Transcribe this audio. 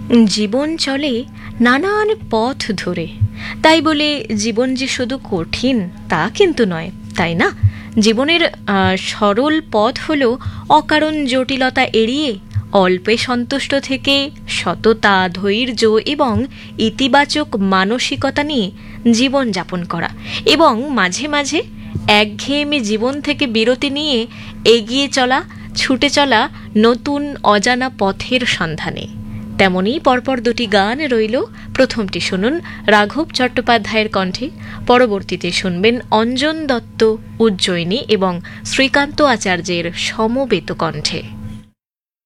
জীবন চলে নানান পথ ধরে, তাই বলে জীবন যে শুধু কঠিন তা কিন্তু নয়, তাই না? জীবনের সরল পথ হলো অকারণ জটিলতা এড়িয়ে অল্পে সন্তুষ্ট থেকে সততা, ধৈর্য এবং ইতিবাচক মানসিকতা নিয়ে জীবন যাপন করা, এবং মাঝে মাঝে একঘেয়েমি জীবন থেকে বিরতি নিয়ে এগিয়ে চলা, ছুটে চলা নতুন অজানা পথের সন্ধানে। তেমনি পরপর দুটি গান রইল। প্রথমটি শুনুন রাঘব চট্টোপাধ্যায়ের কণ্ঠে, পরবর্তীতে শুনবেন অঞ্জন দত্ত, উজ্জয়িনী এবং শ্রীকান্ত আচার্যের সমবেত কণ্ঠে।